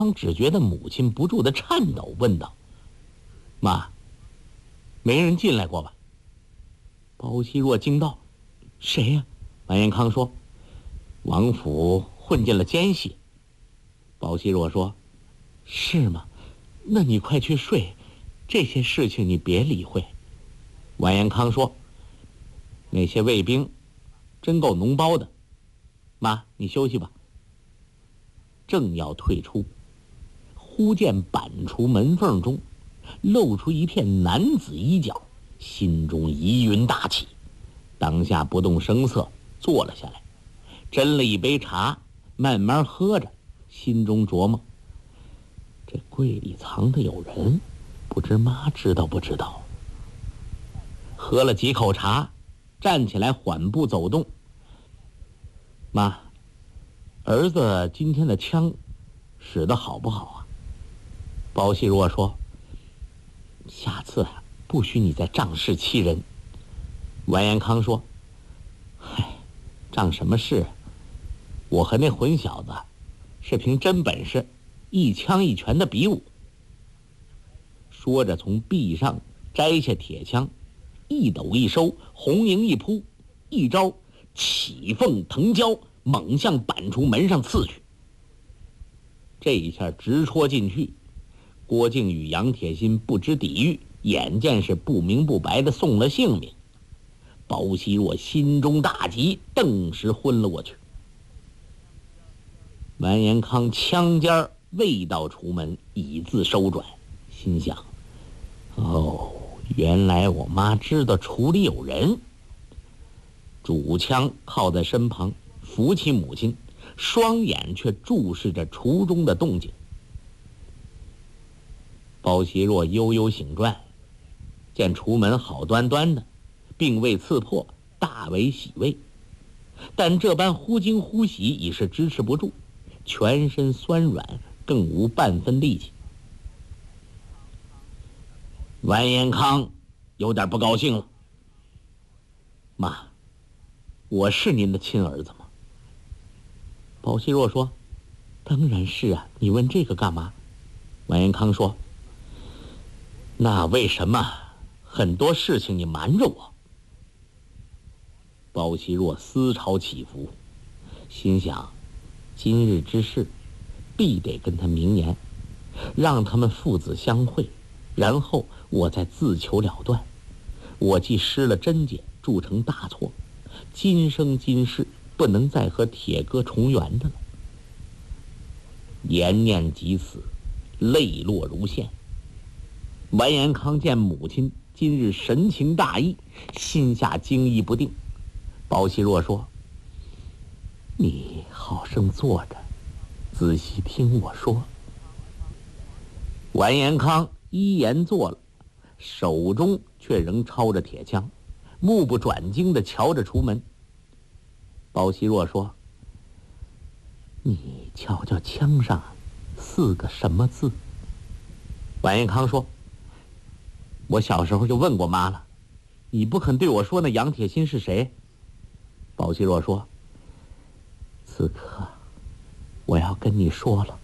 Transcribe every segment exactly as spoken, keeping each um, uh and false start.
只觉得母亲不住的颤抖，问道：“妈，没人进来过吧？”包希若惊道：“谁呀？”完颜康说：“王府混进了奸细。”包希若说：“是吗？那你快去睡，这些事情你别理会。”完颜康说：“那些卫兵真够脓包的，妈，你休息吧。”正要退出，忽见板橱门缝中露出一片男子衣角，心中疑云大起，当下不动声色坐了下来，斟了一杯茶，慢慢喝着，心中琢磨：这柜里藏的有人，不知妈知道不知道。喝了几口茶，站起来缓步走动。妈，儿子今天的枪使得好不好啊？包希若说：“下次啊，不许你再仗势欺人。”完颜康说：“嗨，仗什么势？我和那混小子是凭真本事，一枪一拳的比武。”说着，从臂上摘下铁枪，一抖一收，红缨一扑，一招起凤腾蛟，猛向板橱门上刺去。这一下直戳进去，郭靖与杨铁心不知抵御，眼见是不明不白的送了性命。包希若心中大急，顿时昏了过去。完颜康枪尖未到橱门，已自收转，心想：哦，原来我妈知道橱里有人。主枪靠在身旁，扶起母亲，双眼却注视着橱中的动静。包希若悠悠醒转，见橱门好端端的，并未刺破，大为喜慰。但这般忽惊忽喜已是支持不住，全身酸软，更无半分力气。完颜康有点不高兴了：“妈，我是您的亲儿子吗？”包希若说：“当然是啊，你问这个干嘛？”完颜康说：“那为什么很多事情你瞒着我？”包希若思潮起伏，心想今日之事必得跟他明言，让他们父子相会，然后我再自求了断。我既失了贞洁，铸成大错，今生今世不能再和铁哥重圆的了。言念及此，泪落如线。完颜康见母亲今日神情大异，心下惊疑不定。包希若说：“你好生坐着，仔细听我说。”完颜康依言坐了，手中却仍抄着铁枪，目不转睛地瞧着橱门。包希若说：“你瞧瞧枪上四个什么字？”完颜康说：“我小时候就问过妈了，你不肯对我说那杨铁心是谁？”包希若说：“此刻我要跟你说了。”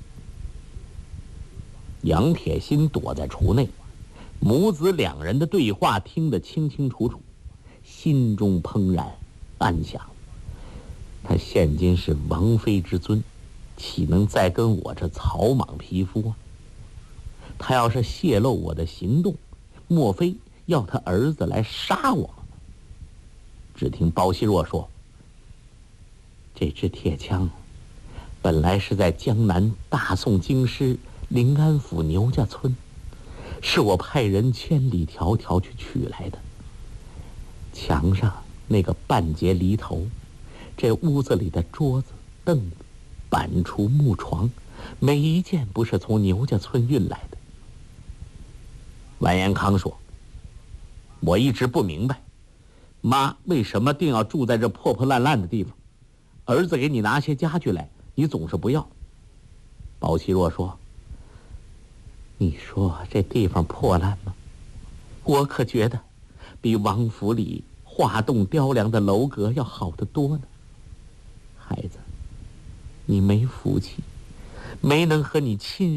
杨铁心躲在橱内，母子两人的对话听得清清楚楚，心中怦然，暗想：他现今是王妃之尊，岂能再跟我这草莽匹夫啊？他要是泄露我的行动，莫非要他儿子来杀我？只听包希若说：“这支铁枪本来是在江南大宋京师临安府牛家村，是我派人千里迢迢去取来的。墙上那个半截犁头，这屋子里的桌子、凳子、板橱、木床，每一件不是从牛家村运来的。”完颜康说：“我一直不明白，妈为什么定要住在这破破烂烂的地方？儿子给你拿些家具来，你总是不要。”包希若说：“你说这地方破烂吗？我可觉得比王府里画栋雕梁的楼阁要好得多呢。孩子，你没福气， 没能和你亲